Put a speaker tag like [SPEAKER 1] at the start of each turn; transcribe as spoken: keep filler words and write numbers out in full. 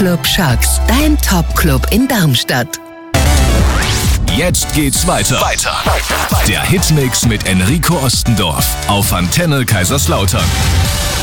[SPEAKER 1] Club Shocks, dein Top-Club in Darmstadt.
[SPEAKER 2] Jetzt geht's weiter. Weiter. Der Hitmix mit Enrico Ostendorf auf Antenne Kaiserslautern.